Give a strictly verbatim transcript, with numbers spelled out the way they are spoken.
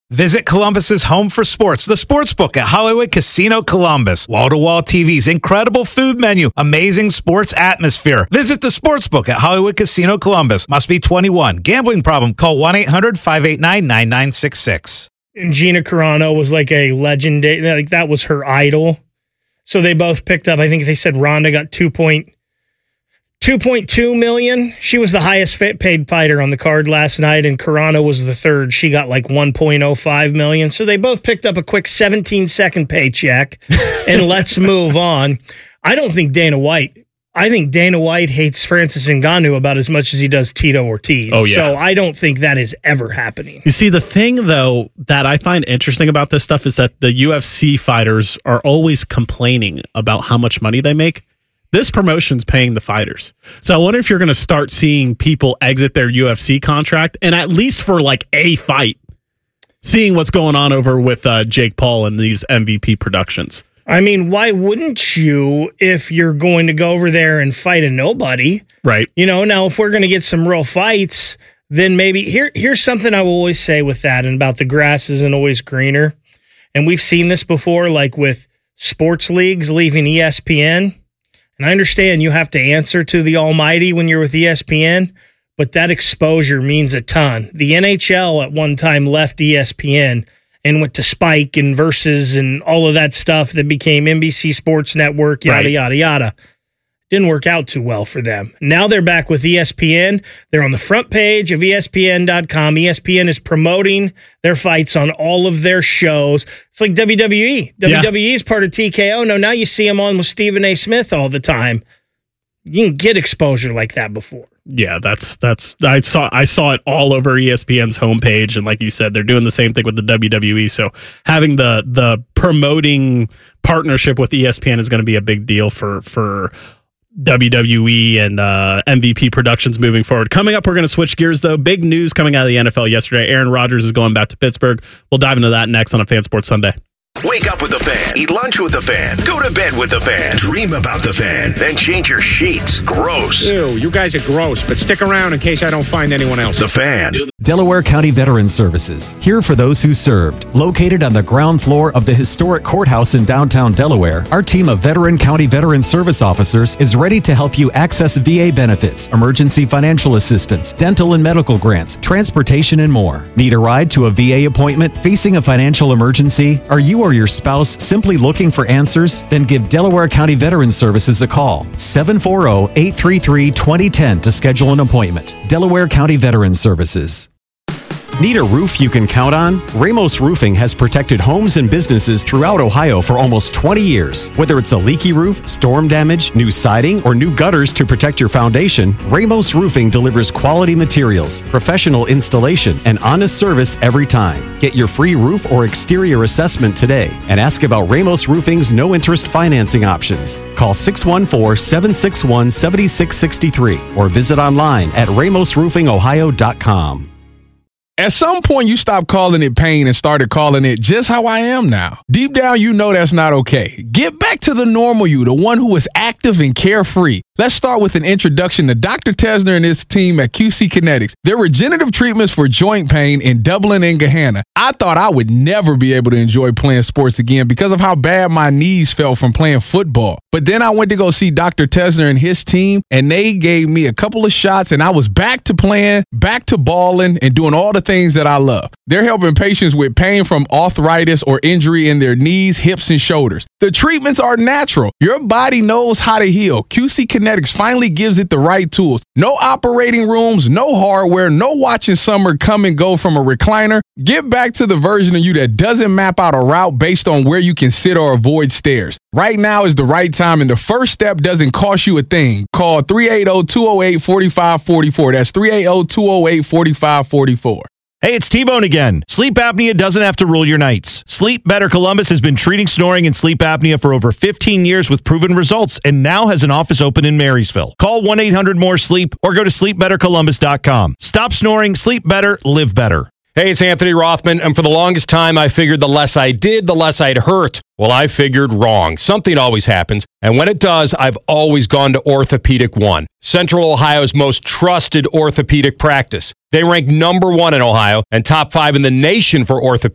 Visit Columbus's home for sports, the Sportsbook at Hollywood Casino Columbus. Wall-to-wall T Vs, incredible food menu, amazing sports atmosphere. Visit the Sportsbook at Hollywood Casino Columbus. Must be twenty-one. Gambling problem? Call one eight hundred five eight nine nine nine six six. And Gina Carano was like a legendary, like that was her idol. So they both picked up, I think they said Ronda got two point two million. She was the highest paid fighter on the card last night, and Carano was the third. She got like one point oh five million. So they both picked up a quick seventeen second paycheck. And let's move on. I don't think Dana White, I think Dana White hates Francis Ngannou about as much as he does Tito Ortiz. Oh, yeah. So I don't think that is ever happening. You see, the thing, though, that I find interesting about this stuff is that the U F C fighters are always complaining about how much money they make. This promotion's paying the fighters. So I wonder if you're going to start seeing people exit their U F C contract, and at least for like a fight, seeing what's going on over with uh, Jake Paul and these M V P productions. I mean, why wouldn't you if you're going to go over there and fight a nobody? Right. You know, now if we're going to get some real fights, then maybe here here's something I will always say with that and about the grass isn't always greener. And we've seen this before, like with sports leagues leaving E S P N. And I understand you have to answer to the almighty when you're with E S P N, but that exposure means a ton. The N H L at one time left E S P N and went to Spike and Versus and all of that stuff that became N B C Sports Network, yada, right. yada, yada. Didn't work out too well for them. Now they're back with E S P N. They're on the front page of E S P N dot com. E S P N is promoting their fights on all of their shows. It's like W W E. Yeah. W W E is part of T K O. No, now you see them on with Stephen A. Smith all the time. You didn't get exposure like that before. Yeah, that's that's I saw I saw it all over E S P N's homepage, and like you said, they're doing the same thing with the W W E. So having the the promoting partnership with E S P N is going to be a big deal for for W W E and uh, M V P Productions moving forward. Coming up, we're going to switch gears, though. Big news coming out of the N F L yesterday. Aaron Rodgers is going back to Pittsburgh. We'll dive into that next on a Fan Sports Sunday. Wake up with the Fan. Eat lunch with the Fan. Go to bed with the Fan. Dream about the Fan. Then change your sheets. Gross. Ew, you guys are gross, but stick around in case I don't find anyone else. The Fan. Delaware County Veterans Services, here for those who served. Located on the ground floor of the historic courthouse in downtown Delaware, our team of veteran county veteran service officers is ready to help you access V A benefits, emergency financial assistance, dental and medical grants, transportation, and more. Need a ride to a V A appointment? Facing a financial emergency? Are you or your spouse simply looking for answers? Then give Delaware County Veterans Services a call. seven four zero, eight three three, two zero one zero to schedule an appointment. Delaware County Veterans Services. Need a roof you can count on? Ramos Roofing has protected homes and businesses throughout Ohio for almost twenty years. Whether it's a leaky roof, storm damage, new siding, or new gutters to protect your foundation, Ramos Roofing delivers quality materials, professional installation, and honest service every time. Get your free roof or exterior assessment today and ask about Ramos Roofing's no-interest financing options. Call six one four, seven six one, seven six six three or visit online at ramos roofing ohio dot com. At some point, you stopped calling it pain and started calling it just how I am now. Deep down, you know that's not okay. Get back to the normal you, the one who is active and carefree. Let's start with an introduction to Doctor Tesner and his team at Q C Kinetics. Their regenerative treatments for joint pain in Dublin and Gahanna. I thought I would never be able to enjoy playing sports again because of how bad my knees felt from playing football. But then I went to go see Doctor Tesner and his team, and they gave me a couple of shots, and I was back to playing, back to balling, and doing all the things that I love. They're helping patients with pain from arthritis or injury in their knees, hips, and shoulders. The treatments are natural. Your body knows how to heal. Q C Kinetics finally gives it the right tools. No operating rooms, no hardware, no watching summer come and go from a recliner. Get back to the version of you that doesn't map out a route based on where you can sit or avoid stairs. Right now is the right time, and the first step doesn't cost you a thing. Call three eight zero, two zero eight, four five four four. That's three eight zero, two zero eight, four five four four. Hey, it's T-Bone again. Sleep apnea doesn't have to rule your nights. Sleep Better Columbus has been treating snoring and sleep apnea for over fifteen years with proven results and now has an office open in Marysville. Call one eight hundred more sleep or go to sleep better columbus dot com. Stop snoring, sleep better, live better. Hey, it's Anthony Rothman, and for the longest time, I figured the less I did, the less I'd hurt. Well, I figured wrong. Something always happens, and when it does, I've always gone to Orthopedic One, Central Ohio's most trusted orthopedic practice. They rank number one in Ohio and top five in the nation for orthopedic